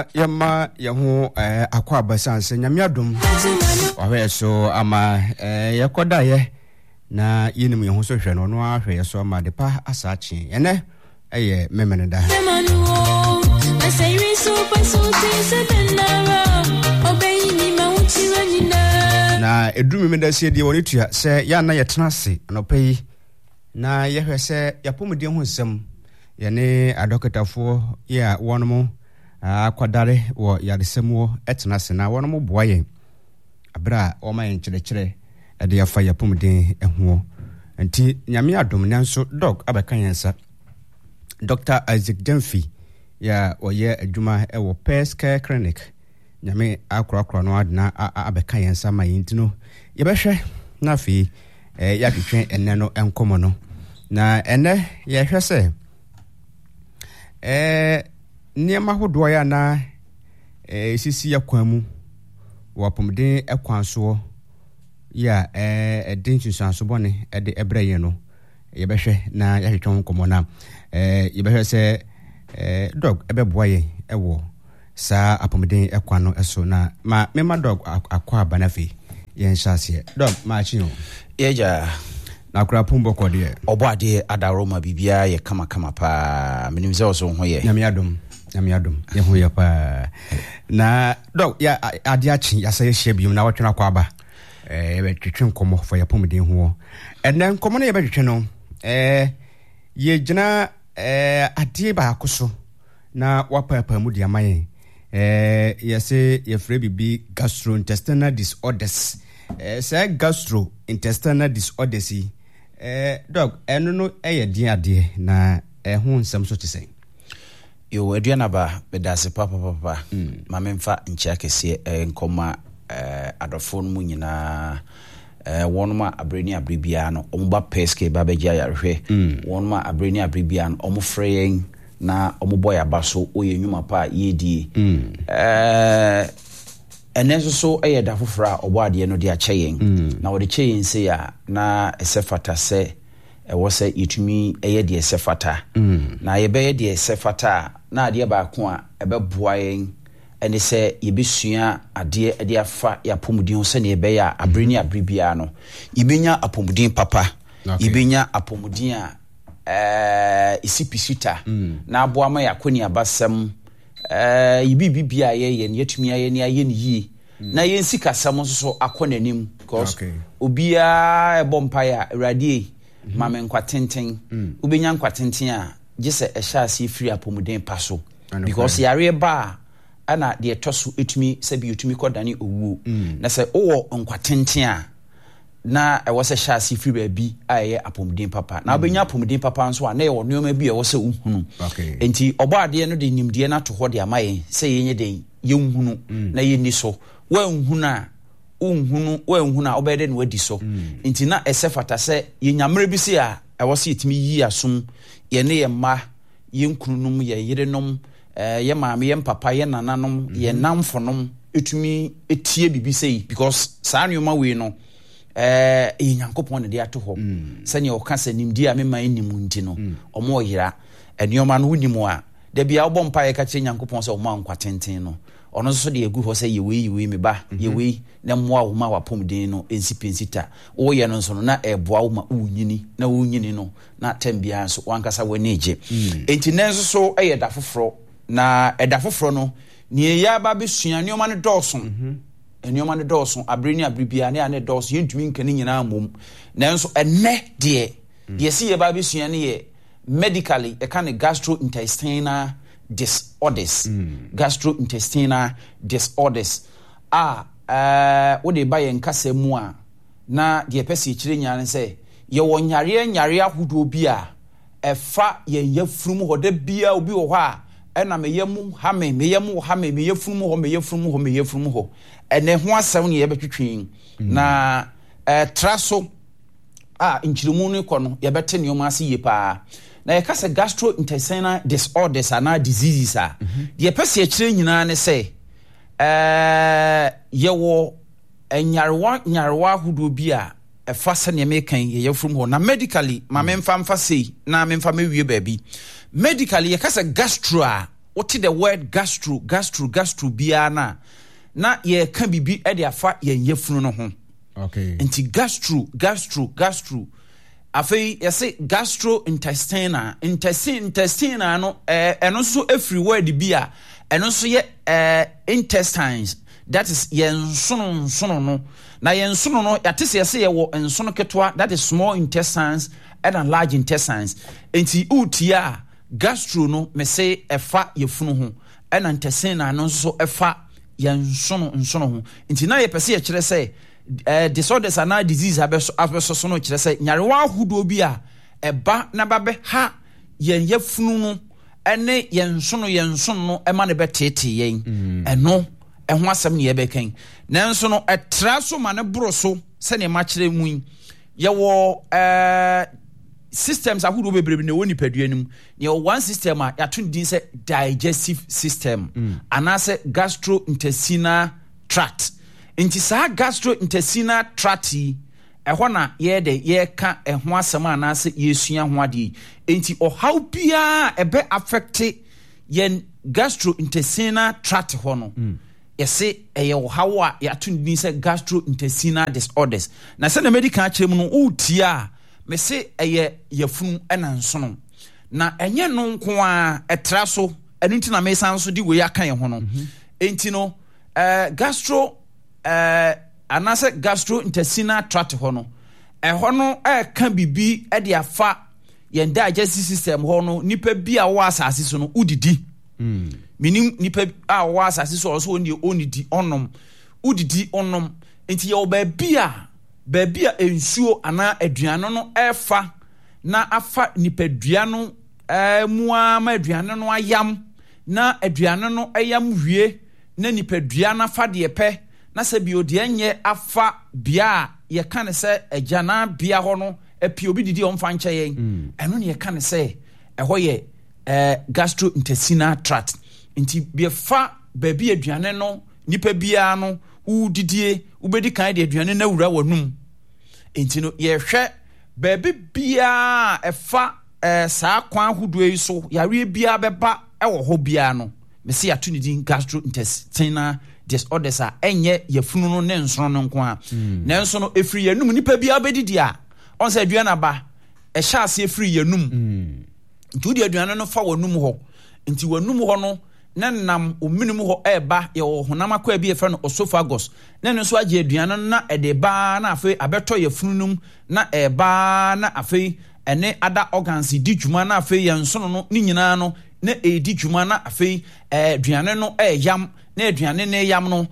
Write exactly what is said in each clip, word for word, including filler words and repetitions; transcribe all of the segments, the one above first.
Yama yahu eh akwa basanse nyamiadum wawe so ama eh yakoda ye na yinim yahu so hwe no no ahwe ye so ama de pa asachi ene eye memeneda na edumi meda se die woni tua se ya na yetena se anopai na yehwe se yapomde hu nsem ye ne adokotafo ya wonomo akwadare wo yadesemwo etena se na wono mo boaye abra o ma yenkyerechire ede yafa yapomden eho nti nyame adom nanso dog abeka yensa Doctor Isaac Demfi ya oye adwuma ewo Pest Care Clinic nyame akroakro no adna abeka yensa ma yintino yebehwe na fi eh yaketwen enne no enkomo no na enne yehwe se eh niema hodo ya na eh sisi yakwamu wapomden ekwanso ya eh edin tsusanso bone ede ebreye no yebehwe na yahwetwen komo na eh yebehwe se eh dog ebeboaye ewo sa apomden ekwano eso na ma mema dog akwa banafi yen shase dog ma chi no eja na kura pumbo kode obo ade adaroma bibia ye kama kama pa minim ze oso ho ye nyamiadum nyamiadum ye ho ye pa na dog ya ade achi ya say hye bium na wotwena kwa ba eh be twetwen komo for ya pomden ho enen komo na ye be twetwen no eh ye gina eh ade ba akoso na wapapa mu dia mayen eh yese ye free bibi gastrointestinal disorders eh say gastrointestinal disorders eh dog eno no eye din ade na ehun nsem so tisen yo aduana ba bedase papa papa mm. mamemfa nchia kese eh, nkoma eh, adofo mu nyina eh wonuma abreni abribia no omba peske babegia yarhwe mm. wonuma abreni abribia no omfreyen na omoboy abaso oye nyuma pa yedi mm. eh eneso so eye da fofra obade no de acheyen mm. na wode cheyen se ya na esefata se e wo se yitumi eye de esefata mm. na ye be de esefata na ade ba ko a ebeboayen ene se yebesua ade ade afa ya pomudin se ne ebe ya abreni abribia no ibenya apomudin papa okay. ibenya apomudin a eh isipisita mm. na aboama yakoni abasem eh yibibibia ye ye yetumi aye ne aye ne yi mm. na ye nsika sam so akonanim because okay. obia ebompa ya radie mm -hmm. mame nkwatenten mm. ubenya nkwatenten a gese ehya ase free apomuden paso because yare ba ana de etoso etumi sabi etumi kodani owu mm. na se owo nkwatenten a na e wose shasi free baby aye apomden papa na obenya apomden papa nso a na ye wonoma bi e wose uhunu okay enti obade no de nimde na to ho de amaye se yenye de yenhunu mm. na yenni so wa nhunu a unhunu wa nhunu a obede no wadi so mm. enti na esefata se yenyamre bi se a e wose etimi yi asum ye ne ye ma yenkununum ye yerenom eh ye maame ye papa ye nananom mm -hmm. ye namfonom etumi etie bibi sei because saanuma we no eh Nyankopon de ato ho mm. sene o ka se nimdi a mema enim nti no mm. omo yira enyoma no wunimu a da bia wo bompa ye ka che Nyankopon se o ma nkwatenten no ono so de egu ho se ye we we me ba mm -hmm. ye we na moa wo ma wapomden no ensipensita wo ye no nso no na eboa wo ma unyini na unyini no na tambia so wankasa waneje mm. enti nenso so eye da foforo na eda foforo no ne ya ba besua ne o ma ne dɔɔso mm -hmm. enioma ne dɔɔso abreni abribia ne ane dɔɔso yentumi nkani nyina mom nanso enne de de si ye ba besua ne ye medically e kan gastrointestinal disorders mm. gastrointestinal disorders ah eh wo de ba ye nkasa mu a na de pese kire nyane se ye wo nyare nyare ahodo bi a efa ye yafrum hoda bia obi wo hɔ a ena meyemu ha me meyemu ha me meyefrum ho meyefrum ho meyefrum ho ene ho asem ne ye betwetwen mm. na eh traso a nchirimu ne kɔ no ye bete ne o ma ase ye pa na ye kasa gastrointestinal disorders ana diseases a mm -hmm. ye pese akire nyina ne se eh ye wo enyarewa nyarewa hodo bi a efa se ne me kan ye yefrum ho na medically ma memfa mfa sei na memfa mewie baabi medically ye kasa gastro a what the word gastro gastro gastro biana na ye can be be e de afa ye yefunu no ho okay enti gastro gastro gastro afei yese gastrointestinal intestine intestinal no eh eno so every word bia eno so ye eh intestines that is ye nsono nsono no na ye nsono no yate se yese ye wo nsono ketwa that is small intestines and large intestines enti utia gastro no me say efa yefunu ho and intestinal no so efa ye nsono nsono ho enti na ye pese ye kire say Uh, disorders and now disease abeso abeso so no kire say nyarewa ahudo bi a eba na babe ha yen yefunu no ene yen so no yen so no ema ne betete yen eno eho asem ne yebekan nanso no etra so ma ne bro so se ne ma kire mu ye wo uh, systems ahudo bebrebe ne woni paduanum ne one system a yato din say digestive system mm. anase gastrointestinal tract nti saa gastrointestinal tract ehɔ na ye de ye ka ehho asɛm anase yesua ho ade nti ɔhaw bia ebe affect yen gastrointestinal tract hɔ no mm. yɛse ɛyɛ ɔhaw a yɛato ndin sɛ gastrointestinal disorders na sɛ na medical akyerɛ mu no utia me se ɛyɛ yafunu ɛna nsono na ɛnyɛ no nko a ɛtra so ɛno nti na me san so di we aka yɛ ho no mm-hmm. enti no uh, gastro Uh, anase gastrointestinal tract hɔ no ɛhɔ no ɛka bibi ɛde afa yɛn digestive system hɔ no nipa bi a wɔ asase so no udidi mm. minim nipa a wɔ asase so ɔso oni onidi onom udidi onom enti yɛ ɔbaabi a baabi a ensuo ana aduane no ɛfa na afa nipa dua no ɛmu ama aduane no ayam na aduane no ɛyam wie na nipa dua na fa de pɛ na se bi odi enye afa bia ye kan se agana bia ho no epi obi didi on fa nche yen eno ne ye kan se eho ye eh gastrointestinal tract nti bi fa ba bi aduane no nipa bia no u didie u bedi kan de aduane na wura wanum nti no ye hwe ba bi bia efa eh saa kwan hodo yi so yare bia beba ewo ho bia no me se ato ne din gastrointestinal disorders a enye yafunu no ne nsono no nko a nanso no efiri yanum nipa bia obedidi a on say aduana ba e hya ase efiri yanum nti udi aduana no fa wanum ho nti wanum ho no na nam ominum ho eba ye honam akwa bi efa no esophagus na no so age aduana na ede ba na afi abeto yafununum na eba na afi ene ada organs di dwuma na afi yansono no ni nyina no na edi dwuma na afi eh aduane no eyam na aduane ne yam no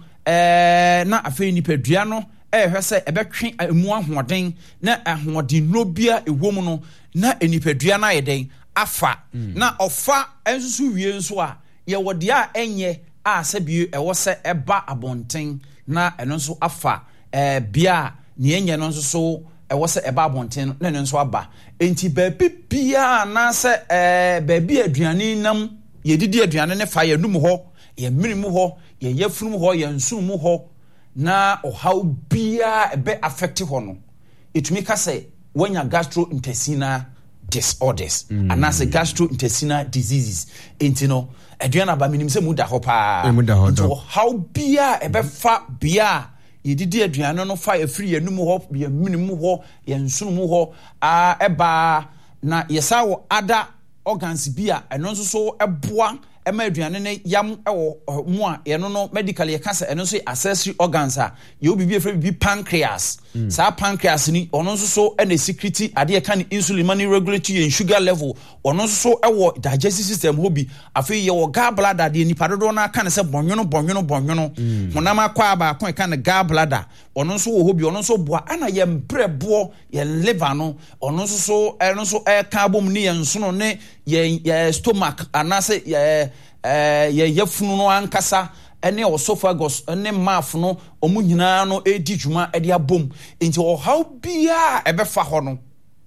eh na afei nipadua no ehwe se ebetwe emu ahoden na ahoden no bia ewom no na enipadua na yeden afa mm. na ofa ensusu wie nso a ye wode a enye a sabie ewo se eba abonten na eno nso afa eh bia ne enye no nso so ewo se eba abonten na eno nso aba enti baabi bia na se eh baabi aduane nam ye didi aduane ne fa ye num ho ye minimu ho ye yefunu ho ye nsum ho na ohaw bia ebe affect ho no etumi ka say wanya gastrointestinal disorders mm. and as a gastrointestinal diseases enti no aduana ba minim se muda ho pa ento how bia ebe fa bia ye didi aduana no fa afiri yanum ho ye minimu ho ye nsum ho a eba na yesa wo ada organs bia eno nso so eboa ema aduane ne yam ewo mu a ye no no medical ye ka se eno so accessory organs a ye obi bi efre bi pancreas mm. sa pancreas ni ono nso so ena secrete ade ye kan insulin mani regulatory and sugar level ono nso so ewo digestive system hobi afi ye wo gallbladder de nipa dodo na kan se bonwono bonwono bonwono mm. honam akwa ba kon kan gallbladder ono nso wo hobi ono nso boa ana ye mbrebo ye liver no ono nso so eno nso e ka bom ni ye nsono ne ye, ye stomach anase ye eh ye yafunu no ankasa ene esophagus ene mouth no omu nyina no edi dwuma ede abom enti o how bia ebefa ho no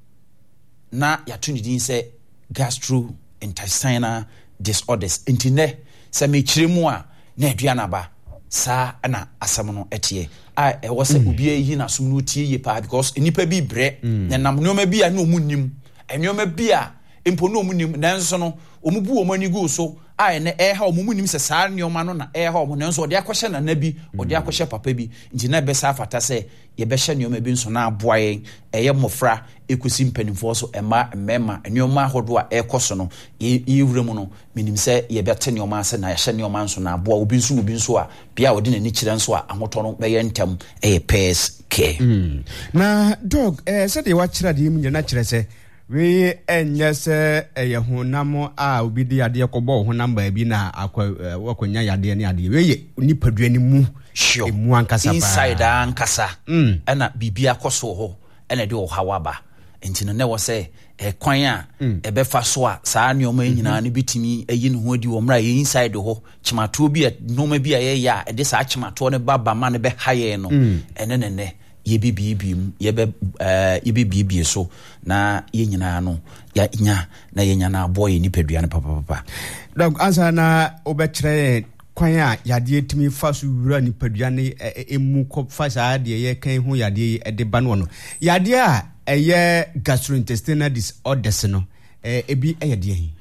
na yato ni din se gastrointestinal disorders enti ne se me kiremu a na aduana ba sa na asam no etie a e wo se obi yi na som no tie ye pa because enipa bi bre na nam no ma bi a no mu nim enioma bi a empo no munim nanso no omubu omani go so ai ne eh ha omunim se saa nneoma no na eh ha omu nanso ode akohye na na bi ode akohye papa bi nti na be sa afata se ye be hye nneoma bi nso na aboa yen eye mofra ekusi mpanimfo so ema mema nneoma hodo a ekoso no ye wuremu no minim se ye bete nneoma ase na ye hye nneoma nso na aboa obi nso obi nso a bia ode na ni kire nso a ahoto no be ye ntem eye pes ke mm. na dog eh se de wa kira de mu na kire se we enye se eye honam a obi de ade kobo honam ba bi na akwakonya yade ne ade we ye nipadua ni mu sure. emu ankasa ba inside ankasa mm. ena bibia koso ho ena de o hawaba enti no ne wo se e kwan a mm. e be fa so a saa neoma nyina ne bitimi eyi ne ho adi wo mra ye inside ho chimato bi noma bi a ye ya e de saa chimato ne baba ma ne be haye no mm. ene ne ne ye bibi mu ye be eh ye bibi so na ye nyina no ya nya na ye nya na boy ni pedua ne papa papa dog ansa na obekire kwan a yade etimi fa so wura ni pedua ne emu ko fa saa de ye kan ho yade e de ba no no yade a eye gastrointestinal disorders no eh ebi eye de hi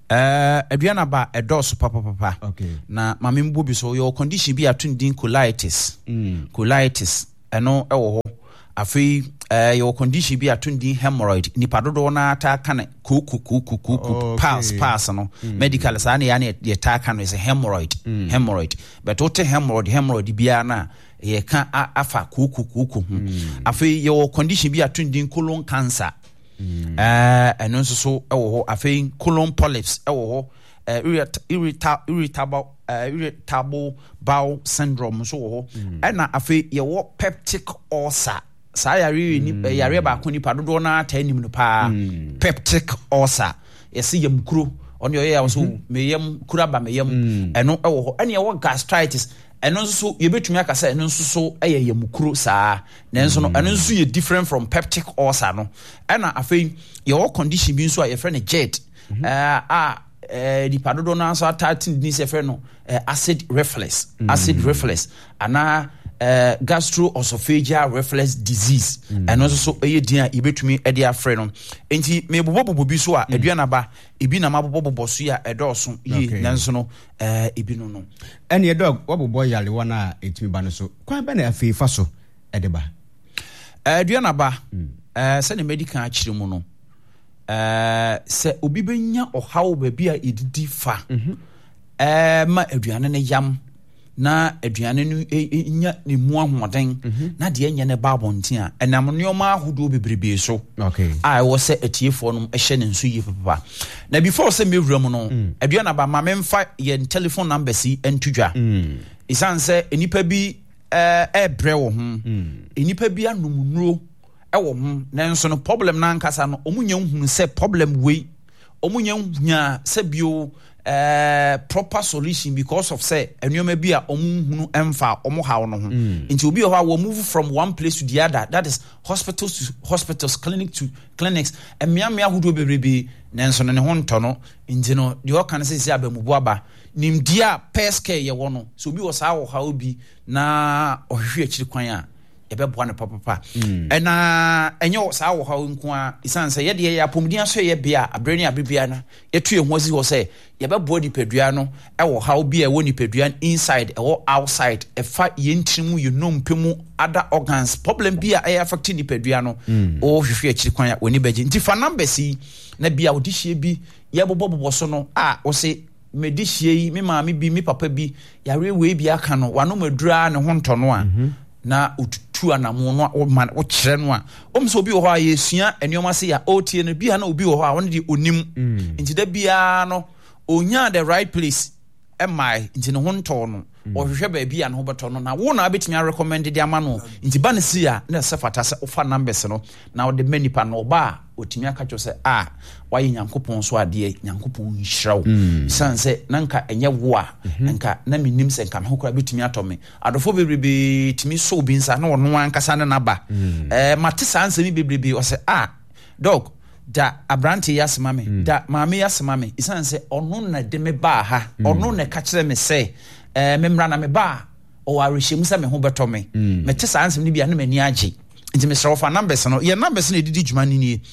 eh aduana ba edos papa papa okay. na mame mbo bi so your condition bi atundin colitis mm. colitis eno ewo ho afi eh your condition bi atundin hemorrhoid ni padodo na ta kan kuku kuku kuku pass pass no mm. medical sa na ya na ye ta kan is hemorrhoid mm. hemorrhoid but what hemorrhoid hemorrhoid bia na ye kan afa kuku kuku mm. afi your condition bi atundin colon cancer mm. eh eno so ewo ho afi colon polyps ewo ho uh, irritable irritable uh, irritable bowel syndrome so ho ena afi ye wo peptic ulcer sa yare ni yare ba ko ni padodo na ta nim no pa peptic ulcer yesi yam kuro on yo ye so meyam kura ba meyam eno ewo ho ene ye wo gastritis eno so ye betumi aka sa eno so eye yam kuro sa na enso no eno so ye different from peptic ulcer no ena afi ye wo condition bi so a ye friend jet uh, ah eh di padodo na so thirteen ni se fe no eh, acid reflux mm. acid reflux ana eh, gastroesophageal reflux disease mm. and also so eh din a ibetumi e dia frɛ no enti me bobobobo bi so a mm. aduana ba ebi na mabobobo so ya edoso yi nanso no eh ebi no no ene dog wabobo yale wana etimi ba no so kwan ba na afefa so e de ba eh aduana ba mm. eh se ne medical akire mu no eh se obi benya ohawo ba bia edidi fa mhm eh ma aduane ne yam na aduane no nya ne mu ahoden na de enya ne babonten a enam neoma ahodo bebrebe so okay I was say etiefo no ehye ne nso yi papa na before say mewura mu no aduane ba ma memfa ye telephone number si entudwa mm. isan say enipa bi eh e bre wo ho enipa bi anomunuro ewo ho nanso no problem na nkasa no omunya hunu se problem we omunya hunya se bio uh, proper solution because of say enyoma bi a omuhunu emfa omo hawo no ho nti obi ho a we move from one place to the other, that is hospitals to hospitals, clinic to clinics, emia mia hudo bebrebe nanso no ne ho nto no nti no de o kan se se abamubu aba nimdia peske ye wo no so obi wo sa wo hawo bi na ohwe akiri kwan a ebe boa ne papa ena enyo saa wo ha nko a isan se ye de ye apomdia so ye bia abrani abibia na yetu ye hozi ho se ye be boa ni pedua no e wo ha obi e wo ni pedua inside e wo outside e fa ye ntimu ye no mpemu other organs problem bia e affect ni pedua no o hwehwe akiri kwan a woni beje nti fa number si na bia odihie bi ye bobobobo so no a wo se medihie yi me maami bi me papa bi yare we bi aka no wano madura ne ho ntono a na ututu anamu no o man o kire no a o mso obi wo ho a yesua enioma se ya otie no bia na obi wo ho a won de onim nti da bia no onya the right place am I nti ne ho nto no o hwehwe ba bia na ho beto no na wo na betumi recommend de ama no nti ba ne si a na se fata se ofa numbers no na o de manipa no ba otumi aka cho se a waye nyankopon so ade nyankopon nhirawo sanse nanka enye wo a nanka na minim se nka me hokora betumi atome adofo bebrebe timi so bi nsa na wono ankasa ne na ba eh mate sanse mi bebrebe o se a dog da abrante yasema me da maame yasema me isanse ono na de me ba ha ono na ka kire me se eh memra na me ba o warehye mu se me ho beto me me te sanse ni bia na mani age nti me srɛ ofa numbers no ye numbers na edidi dwuma ni nie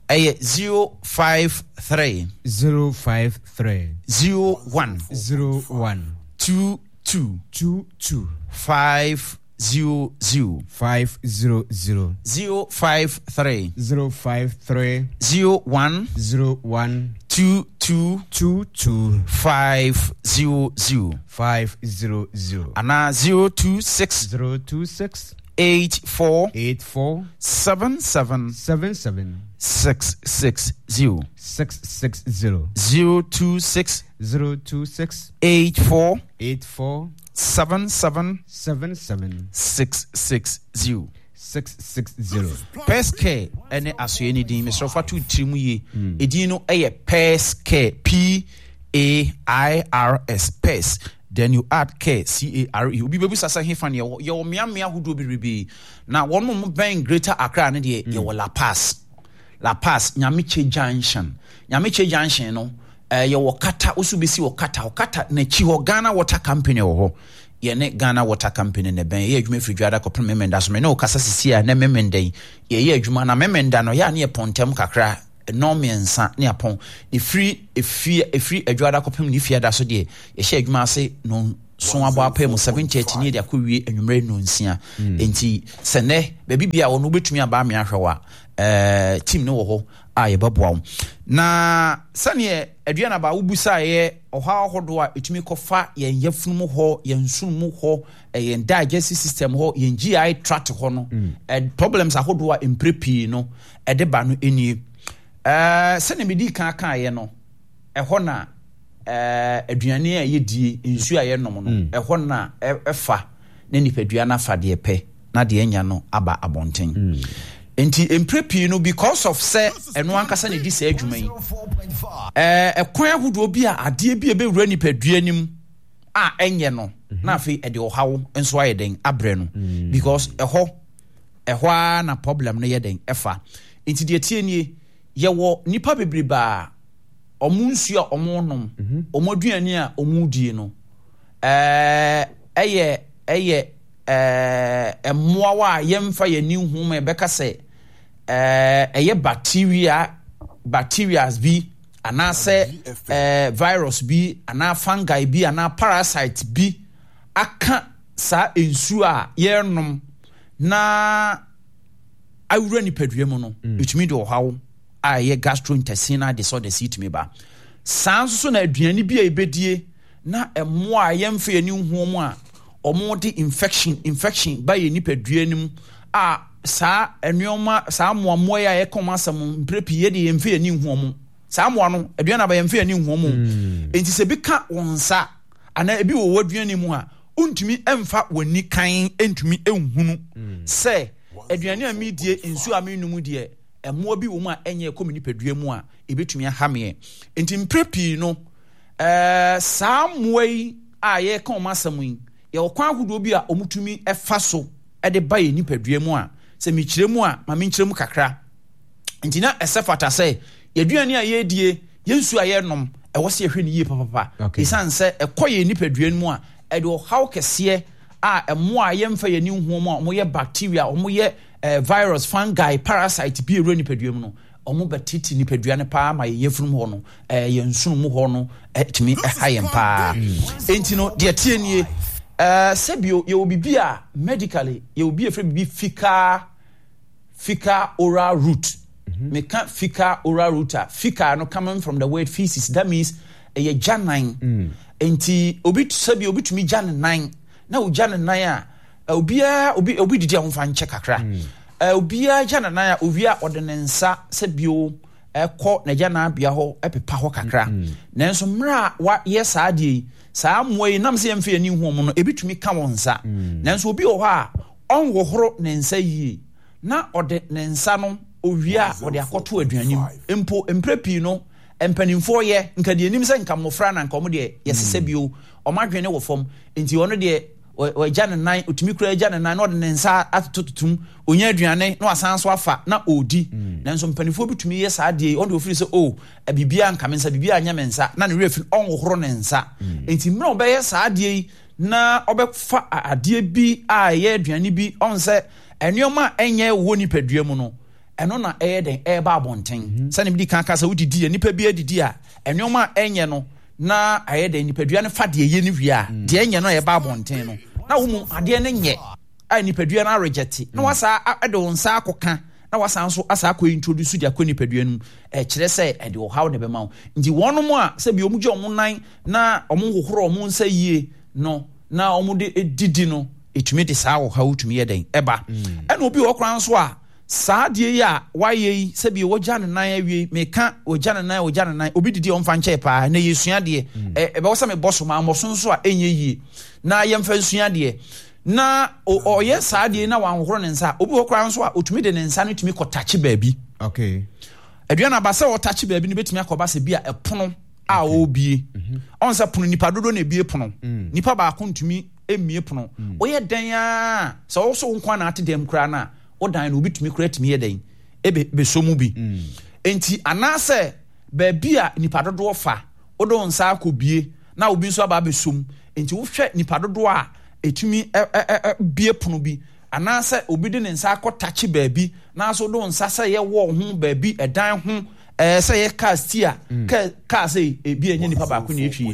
ɛyɛ zero five three zero five three zero one zero one two two two two five zero zero five zero zero zero five three zero five three zero one zero one two two two two five zero zero five zero zero ana zero two six zero two six eight four eight four seven seven seven seven six six zero six six zero zero two six zero two six eight four eight four seven seven seven seven six six zero six six zero. Pescare ene asoye ni din Mister Fatu Trimu ye edin no eye Pescare P A I R S Pes then you add care C A R E obi bebu sasa hefa ne ye wo mea mea hodo bi ribi na won mo ben Greater Accra ne de ye wo La Paz La Paz Nyamiche Junction Nyamiche Junction no eh ye wo kata osu besi wo kata wo kata na chi ho Ghana Water Company wo ho ye ne Ghana Water Company ne ben ye adwuma fridwada ko memenda so me no kasa sisi a na memenda ye ye adwuma na memenda no ya ne ye pontem kakra enormiensa ne apon e free e free e free adwada ko pem ne fiada so de ye hye adwuma ase no so abo apem seven thirty ne de akɔwie anwumre no nsia enti sene ba bibia wo no betumi aba me ahwewa eh team ne wo ho a ye beboa na sane aduana ba wubusa ye oha ahodo a etumi kofa ye yefunu ho ye nsunu ho ye digestive system ho ye G I tract ho no eh problems ahodo a emprepi no e de ba no eni eh sane medi kan kan ye no e ho na eh aduane a ye die nsu a ye nom no e ho na efa ne nipaduana fa de pe na de enya no aba abonten enti emprepi no because of say eno ankasa ne di say adwuma yi eh ekwan ahodo bi a ade bi ebe wura nipadua nim a enye no na afi e de ohawo enso aye den abre no because eho eho na problem no ye den efa enti de tie nie ye wo nipa bebreba omunsu a omonom omoduani a omudie no eh eye eye eh emmoa yemfa yeni huma ebeka se eh eye bacteria bacterias bi anase eh virus bi ana fungi bi ana parasite bi aka sa ensu a yenom na awura ni paduemu no bitumi de ohawo a ye gastrointestinal disorder sit me ba sanso na aduani bi a ebedie na emmoa yemfa yeni huma a omodi infection infection ba ye nipadua nim a sa enuoma sa moamoa ya ekoma sam mprepi ye de yemfe ani huomo sa moa no aduana ba yemfe ani huomo enti se bi ka wonsa ana ebi wo waduani mu a untumi emfa wani kan entumi enhunu se aduani a medie ensu a menum de emoa bi wo mu a enye ekomi nipadua mu a ebetumi ahame enti mprepi no eh sa moai a ye ekoma sam yi ye okwan ahodo bi a omutumi efa so e de ba ye nipadua mu a se mi kire mu a ma mi kire mu kakra ntina esefata se yeduane a ye die yensu a ye nom e wo se ehwe ni ye papa isan se ekoye nipadua mu a e de haw kese a emo a ye mfa ye ni hu mu a mo ye bacteria mo ye virus fungi parasite bi ero nipadua mu no omo betiti nipadua ne pa ma ye yefunu ho no eh yensu mu ho no etimi ehayem pa entino de tie nie Uh, sebio ye obibi a medically ye obi efre bibi fika fika oral root mm-hmm. me can fika oral root fika no coming from the word feces that means a ye janine mm. enti obi sebio obi tumi janine na o janine a obi a obi obi didi ahomfa nche kakra mm. uh, obi a janine a obi a ordinansa sebio ekọ na jana bia ho epepa ho kakra mm. nanso mra wa yes adie saa moyi nam se yemfe ani hu no ebitumi ka wonsa mm. nanso obi o ha onwohoro ne nsa yi na ode ne nsa no owia ode akoto aduanim empo emprepi no empanimfo ye nka de anim se nka mofra na nka omo de yesese bio omadwene wo fom enti ono de o jana nan otumi kura jana nan ode ne nsa atototum onya aduane na wasanso afa na odi mm. nanso mpanimfo bitumi ye saa de ono ofiri se o abibia nka mensa bibia anya mensa na ne refi onwohoro ne nsa mm. enti mra obeye saa de na obefa ade bi a ye aduane bi onse enuoma enye wo nipadua mu no ɛno na ɛyɛ den ɛba abɔnten sɛ ne medi kan kasa wodidi a nipa bi adidi a ɛnneɔma ɛnyɛ no na ɛyɛ den nipadua no fa deɛ yɛ no wie a deɛ ɛnyɛ no ɛba abɔnten no na wo mu adeɛ no nyɛ a nipadua no arejɛte na wasa ɛde wo nsa akɔka na wasa nso asa akɔ introduce de akɔ nipadua no ɛkyerɛ sɛ ɛde ɔhaw ne bɛma wo nti wɔnom a sɛ bi ɔmo gye ɔmo nan na ɔmo hohoro ɔmo nsa yie no na ɔmo de didi no ɛtumi de saa ɔhaw tumi yɛ den ɛba ɛna obi wɔ koraa nso a saa deɛ yi a wayɛ yi sɛ bi wɔgya ne nan awie meka wɔgya ne nan wɔgya ne nan obi didi ɔmfa nkyɛn paa na yɛsua deɛ ɛbɛwɔ sɛ mebɔ so ma mmɔso nso a ɛnyɛ yie na yɛmfa nsua deɛ na ɔyɛ saa deɛ na wanhohoro ne nsa obi wɔ koraa nso a ɔtumi de ne nsa no tumi kɔtakye baabi okay aduane aba sɛ ɔtakye baabi no bɛtumi akɔba sɛ bi a ɛpono a ɔbie ɔn sɛ pono nipa dodo na ebie pono nipa baako ntumi emie pono ɔyɛ dan a sɛ ɔso nkwa na ate dɛm koraa na ɔdan no obi tumi koraa tumi yɛ dan ebe beso mu bi enti anaasɛ baabi a nipa dodo fa ɔdo nsa akɔbie na obi nso aba besom enti wohwɛ nipa dodo a etumi bie pono bi anaasɛ obi de ne nsa akɔtakye baabi na so do nsa sɛ yɛ wɔ ho baabi ɛdan ho ɛɛ sɛ yɛ car steer car car sɛ ebi enye nipa baako na etwie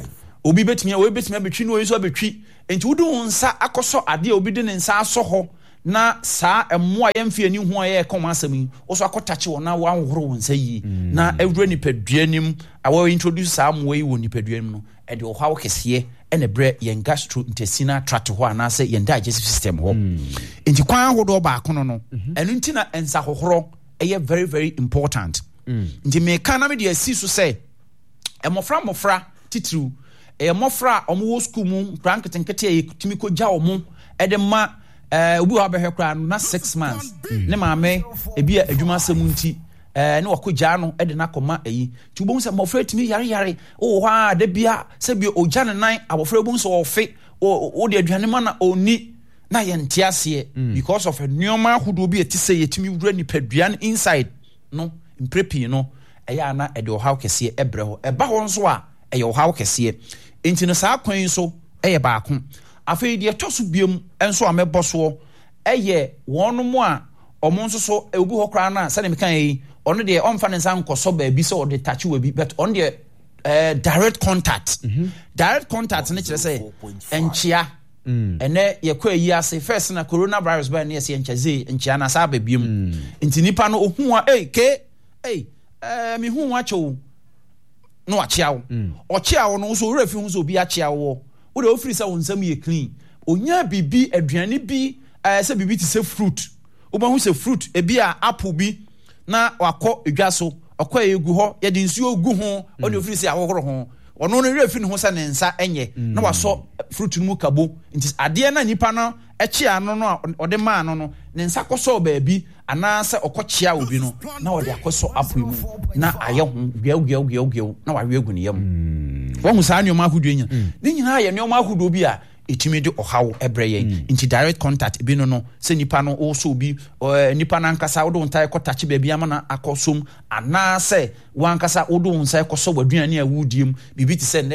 obi betumi obi betumi abetwi no oyi so abetwi enti wo do nsa akɔsɔ ade a obi de ne nsa asɔ hɔ na saa ɛmoa yɛ mfie ni ho a yɛ kɔm asɛm yi wo so akɔtakye wɔ na wanhoro wɔn nsa yi na awura nipadua nim a wɔ introduce saa moa yi wɔ nipadua nim no ɛde ɔhaw kɛseɛ ɛna brɛ yɛn gastrointestinal tract hɔ anaasɛ yɛn digestive system hɔ nti kwan ahodoɔ baako no no ɛno nti na nsa hohorɔ ɛyɛ very very important nti meka na mede asi so sɛ ɛmmɔfra mmɔfra titiriw ɛyɛ mmɔfra a ɔmo wɔ school mu nkora nketenkete a yɛtumi kɔgya ɔmo ɛde ma obi wɔ abɛhwɛ koraa no na six months ne maame ebi a adwuma asɛm nti ne wakɔ gyaa no de no akɔma ayi nti wobɛhu sɛ mmɔfra tumi yareyare wowɔ hɔ a da bia sɛ bia ɔgya ne nan abɔfra wobɛhu sɛ ɔfe wode aduane ma na ɔnni na yɛnte aseɛ because of nneɔma ahodoɔ bi ɛte sɛ yɛtumi wura nipadua no inside no mprɛ pii no ɛyɛ a na ɛde ɔhaw kɛseɛ ɛbrɛ hɔ ɛba hɔ nso a ɛyɛ ɔhaw kɛseɛ enti no saa kwan yi so ɛyɛ baako afei deɛ ɛtɔ so biom nso a mɛbɔ soɔ ɛyɛ wɔnom a ɔmo nso so obi hɔ koraa no a sɛdeɛ meka yi ɔno deɛ ɔmfa ne nsa nkɔsɔ baabi sɛ ɔde takye wɔ bi but ɔno deɛ uh, direct contact mm-hmm. direct contact ne kyerɛ sɛ nkyea ɛnɛ yɛkɔ ayi ase first na coronavirus ba ne yɛsɛ nkyɛze nkyea na saa ba biom mm. nti nipa no ohu a ei ke ei uh, mehu akyɛw no akyea wo mm. ɔkyea wo no nso owura fi ho sɛ obi akyea wo wode ofiri sɛ wo nsɛm yɛ clean onya bibi aduane bi uh, sɛ bibi te sɛ fruit wobɛhu sɛ fruit ebi a apple bi na wakɔ edwa so ɔkɔ egu hɔ yɛde nsuo gu ho ɔde ofiri sɛ ahohoro ho ɔno no refi ne ho sɛ ne nsa ɛnyɛ na wasɔ fruit no mu kabo nti adeɛ na nipa no ɛkye ano no a ɔde maa no no ne nsa kɔsɔ baabi anaasɛ ɔkɔkyea obi no na ɔde akɔsɔ apple mu na ayɛ ho gwiaw gwiaw gwiaw gwiaw na wawe gu ne yam wɔn saa nneɛma ahodoɔ nyina ne nyinaa yɛ nneɛma ahodoɔ bi a etimi de ɔhaw ɛbrɛ yɛn nti direct contact bi no no sɛ nipa no ɔsɔ bi nipa no ankasa wode wo ntae kɔtakye baabi ama no akɔsom anaasɛ wankasa wode wo nsa kɔsɔ w'aduane a wodie mu biribi te sɛ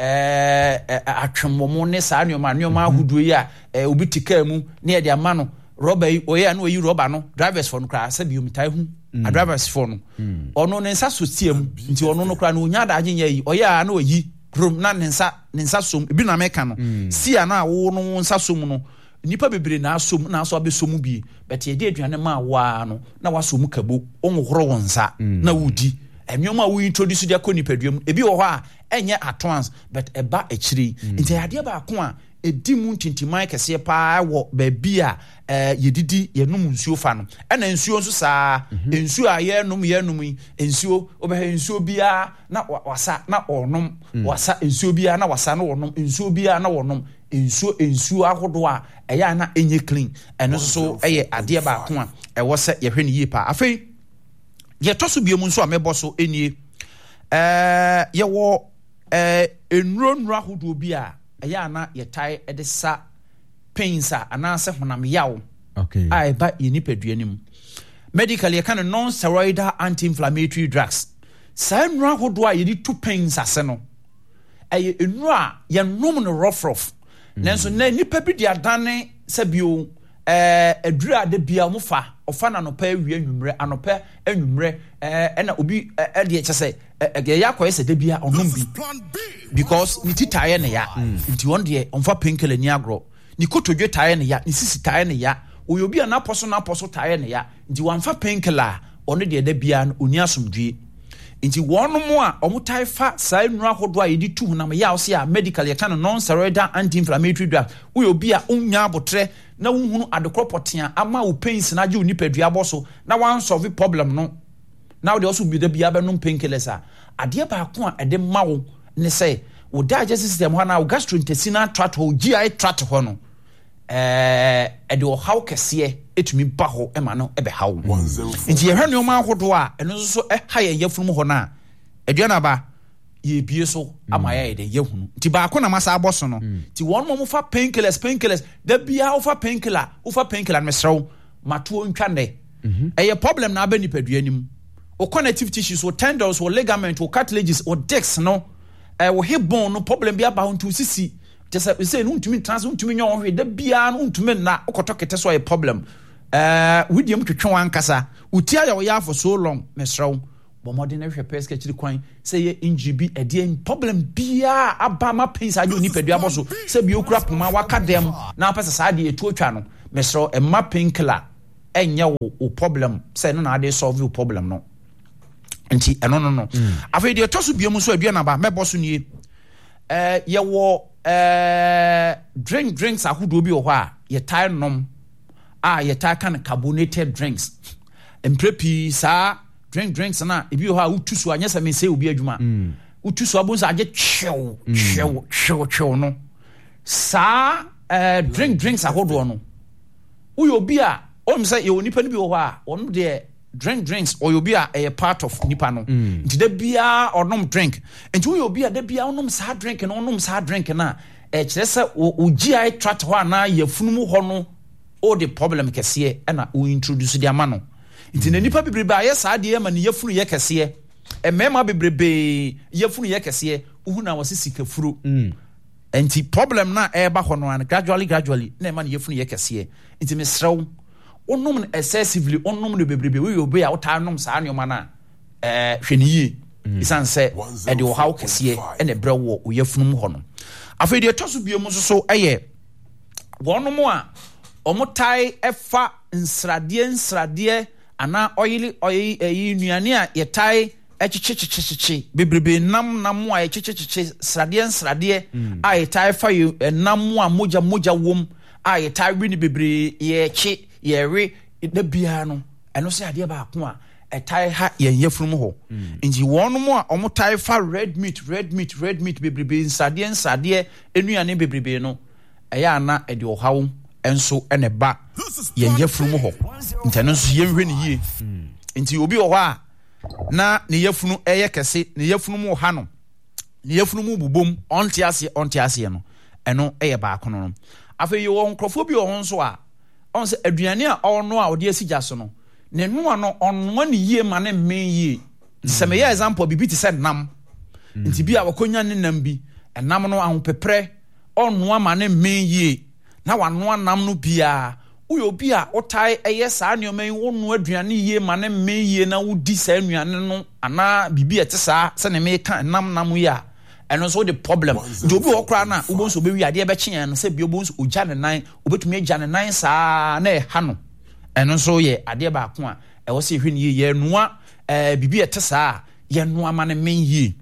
nnɛ atwemmɔmo ne saa nneɔma nneɔma ahodoɔ yi a obi te kaa mu ne yɛde ama no rɔba yi ɔyɛ a na ɔyi rɔba no drivers fɔ no koraa sɛ biomitae hu a drivers fɔ no ɔno ne nsa so tie mu nti ɔno no koraa no ɔnya adagye nyɛ yi ɔyɛ a na ɔyi krom na ne nsa ne nsa som ebi na meka no si a na wo no nsa som no nipa bebre na asom na aso abesom bi bɛte yɛde aduane ma wa no na wasom kabo onhoro wo nsa na wodi enwoma wo introduce dia ko nipaduam ebi wɔ hɔ a ɛnyɛ at once but ɛba akyiri nti adeɛ ba ko a edi mu ntintimai kɛseɛ paa wɔ baabi a eh yedidi yenum nsuo fa no ɛna nsuo nso saa nsuo a yɛnum yɛnum yi nsuo obɛhɛ nsuo bia na wasa na ɔnom wasa nsuo bia na wasa na ɔnom nsuo bia na ɔnom nsuo nsuo ahodo a ɛyɛ na enye clean ɛno nso ɛyɛ adeɛ ba ko a ɛwɔ sɛ yɛhwɛ ne yie paa afei yɛtɔ so biom nso a mɛbɔ so enie eh yɛwɔ eh enuro nuro ahodo bi a ɛyɛ ana yɛtae ɛde sa pains a anaasɛ honam yaw okay a ɛba yɛ nipadua nim medical yɛka no non-steroidal anti-inflammatory drugs saa nnuro ahodoɔ a yɛde tu pains ase no ɛyɛ nnuro a yɛnom no rough rough nanso na nipa bi de adane sɛ bio eh adura de bia mo fa ofa na no pa awie anwumre anopa anwumre eh na obi e de kyese e ya koyese de bia onom bi because ni titaye ne ya nti won de onfa painkiller ni agro ni kotodwe taye ne ya ni sisi taye ne ya oyobi a na poso na poso taye ne ya nti wanfa painkiller ono de de bia oni asomdwe nti wonu mo a omutai fa sai nura hodo a yedi tu na ya ose a medical ya kana non steroidal anti inflammatory drug oyobi a unya abotre na unhunu adekropotia ama wo pains na je onipadua boso na wan solve problem no now they also be the bia be no painkillers a ade ba ko a ede mawo ne say wo digestive system ho na wo gastrointestinal tract ho G I tract ho no eh ede wo how kese etumi ba ho e ma no e be how nti ye hwanu ma ahodo a eno so e ha ye yafunu ho na eduana ba ye bie so ama ya de yehunu nti ba ko na masa aboso no nti won mo fa painkillers painkillers da bia wo fa painkiller wo fa painkiller mesrew matuo ntwane e ye problem na ba ni padua nim o connective tissues o tendons o ligament o cartilages o discs no e wo hip bone no problem bia ba ntu sisi just say no ntumi trans ntumi nyon hwe da bia no ntumi na okoto kete so a problem eh widiam twetwe ankasa utia ya wo ya for so long mesrew bo modern hwe peska chiri kwan say ye ngb ede problem bia abama pains ajo ni pedua boso say bi okura poma waka dem na pesa sa de etu otwa no mesrew e ma painkiller enya wo problem say no na ade solve wo problem no nti eno no no afei de toso biam so aduana ba meboso nie eh ye wo eh drink drinks ahodo bi wo ho a ye tie nom a ye tie kan carbonated drinks emprepi sa drink drinks na ebi wo ha utusu anya sa me say obi adwuma utusu abonsa age chew chew chew chew no sa eh drink drinks ahodo no uyo obi a on say ye onipa ni bi wo ho a on de drink drinks or you be a, a part of nipa no nti da bia onom drink nti wo be a da bia onom sa drink no onom sa drink na e kire se o G I tract ho na yafunu ho no o the problem kese e na o introduce the amano nti na nipa bebrebe aye sa de ma ne yafunu ye kese e mema bebrebe yafunu ye kese uhu na wasisi kafuru nti problem na e ba ho no an gradually gradually na ma ne yafunu ye kese nti mesrew onum excessively onum de bebrebe we obe a wota nom sa anyoma na eh hweniye isan se e de wo haw kese e ne bre wo oyafunum ho no afei de toso biom so so eye wonom a omotai efa nsrade nsrade ana oyili oyi eyi nuane a yetai echichichichichi bebrebe nam nam a echichichichi srade nsrade a yetai fa nam a moja moja wom a yetai wi ni bebre ye chi yere da bia no eno se ade ba ko a etai ha yen yefrum ho nji wonom a omotai fa red meat red meat red meat bebrebe nsade nsade enuane bebrebe no eya na ede ohawo enso ene ba yen yefrum ho ntano so yenhwe ne yie nti obi wo ho a na ne yefunu eye kese ne yefunu mu ha no ne yefunu mu bubom onte ase onte ase no eno eye ba ko no afa yi wo nkrofo bi wo ho so a on se aduane a ono a ode asigya so no ne no ano onno ne yie ma ne men yie se me ya example bibi ti said nam nti bi a wakonya ne nam bi enam no ahopepre onno ma ne men yie na wano nam no bia uyo bi a otai eye saa ne omen wonu aduane yie ma ne men yie na wudi saa anuane no ana bibi ete saa se ne me ka nam nam ya eno so the problem do bi okra na ubonso be wi ade be kyen no se bi obonso oja ne nan obetumi agya ne nan saa na e ha no eno so ye ade ba ko a e wo se hwe ne ye noa eh bibi ete saa ye noa ma ne men yie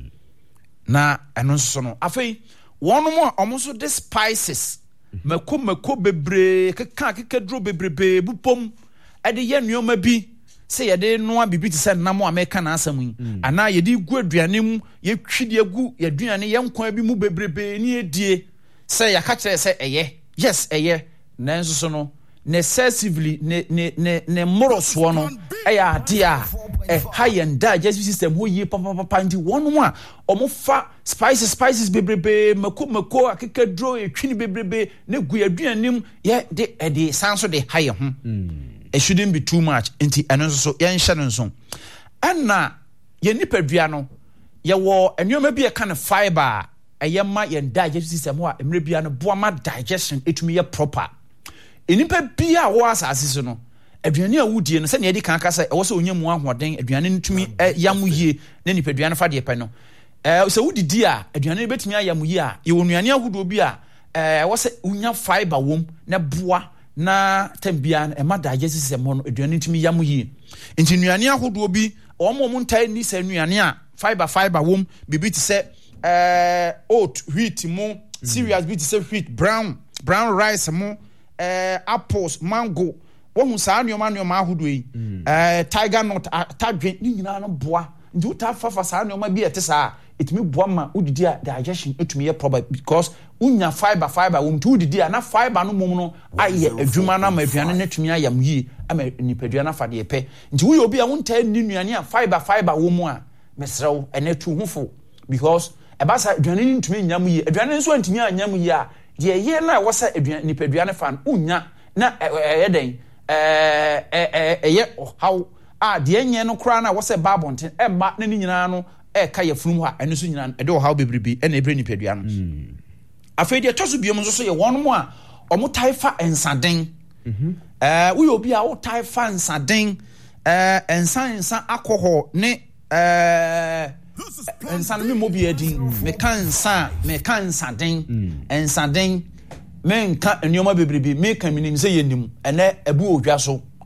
na eno so no afei wono mo omoso the spices mako mako bebre keka keka dro bebrebe bupom ade ye nuoma bi se yede noa bibi ti se nam America na asam ana yede gu aduane mu ye twide agu ye aduane ye nkwan bi mu bebrebe ni edie se ya ka kire se eye yes eye nanso so no necessively ne ne ne ne moroso no eya ade a eh high and digestive system ho yi papa papa ndi wonu a omofa spices spices bebrebe mako mako akeka dro ye twini bebrebe ne gu aduane mu ye de ede sanso de high ho it shouldn't be too much inti eno so yen hye no so ana ye nipadua no ye wo enwoma bi e kan fiber eye ma ye digestive system ho a emre bia no boa ma digestion etumi ye proper enipa bia wo asase so no aduane a wodie no sɛ ne yɛdi kan aka sɛ ɛwɔ sɛ onya mu ahoɔden aduane no tumi yam yie na nipa aduane fa deɛ pɛ no eh sɛ wodidi a aduane no betumi ayam yie a yɛwɔ nnuane ahodoɔ bi a eh ɛwɔ sɛ unya fiber wom na boa na tambia ɛma digestive system no aduane tumi yam yie nti nnuane ahodoɔ bi ɔmo mo ntai ni sɛ nnuane a fiber fiber wom bibi te sɛ eh oat wheat mo cereals bi te sɛ wheat brown brown rice mo eh apples mango wohu saa nneɛma nneɛma ahodoɔ yi eh tiger nut tadwen ni nyinaa no boa nti uta fafa saa nneɛma bi ete saa etumi boa ma udidi a digestion etumi yɛ problem because unya fiber fiber wom tu udidi a na fiber no mom no ayɛ adwuma na ma aduane no etumi ayam yie ama nipadua fa de pɛ nti wo yɛ obi a wontaa ni nnuane a fiber fiber wom a mesrew ene tu hufo because eba sa aduane no ntumi nyam yie aduane nso antumi anyam yie a de yɛ na wo sa aduane nipadua ne fa unya na ɛyɛ den eh eh eh how ah de enye no kra na wo se babonten e ma na ni nyina no e ka ye funum ha eno so nyina e de how bebribi e na ebre ni padua no afei de toso biom so so ye won mo a omo taifa ensaden mhm eh wo ye obi a wo taifa ensaden eh ensan ensan alcohol ne eh ensan me mo bi adin me kan ensan me kan ensaden ensaden men ka nneoma bebrebe me ka minim se yenim ene ebu odwa so